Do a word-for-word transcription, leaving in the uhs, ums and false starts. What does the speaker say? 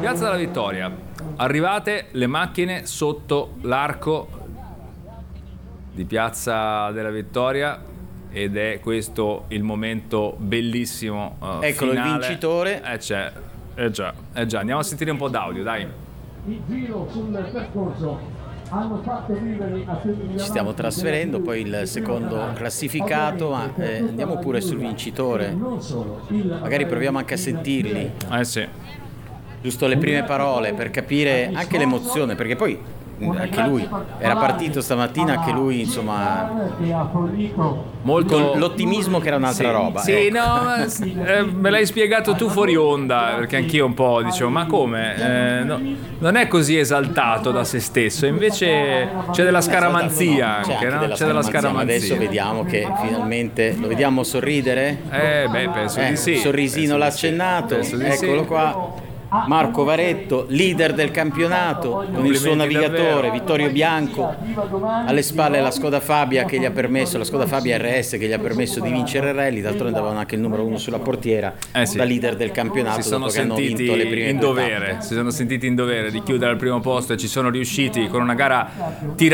Piazza della Vittoria, arrivate le macchine sotto l'arco di Piazza della Vittoria ed è questo il momento bellissimo uh, Eccolo finale. Il vincitore. Eh c'è, eh già, eh già, andiamo a sentire un po' d'audio, dai. Il giro sul percorso hanno fatto vivere a Ci stiamo trasferendo, poi il secondo classificato, ma eh, andiamo pure sul vincitore. Magari proviamo anche a sentirli. Eh sì. Giusto le prime parole per capire anche l'emozione, perché poi anche lui era partito stamattina, anche lui insomma Molto con l'ottimismo che era un'altra sì, roba. Sì, ecco. no, ma, eh, me l'hai spiegato tu fuori onda, perché anch'io un po' dicevo, ma come? Eh, no, non è così esaltato da se stesso, invece c'è della scaramanzia anche, C'è anche no? della C'è della scaramanzia, ma scaramanzia. adesso vediamo che finalmente lo vediamo sorridere. Eh, beh, penso Eh, di sì. il sorrisino Penso l'ha di sì. accennato, Penso di eccolo sì. qua. Marco Varetto, leader del campionato, con il suo Complimenti navigatore davvero. Vittorio Bianco, alle spalle la Skoda Fabia che gli ha permesso, la Skoda Fabia R S che gli ha permesso di vincere il rally, d'altronde avevano anche il numero uno sulla portiera, Eh sì. da leader del campionato Si sono dopo che hanno sentiti vinto le prime in due dovere, tappe. si sono sentiti in dovere di chiudere al primo posto e ci sono riusciti con una gara tirata